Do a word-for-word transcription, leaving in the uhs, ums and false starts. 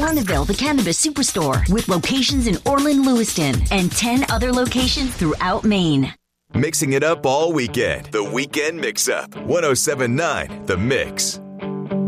Bonneville, the Cannabis Superstore, with locations in Orland, Lewiston, and ten other locations throughout Maine. Mixing it up all weekend. The Weekend Mix-Up. one oh seven point nine The Mix.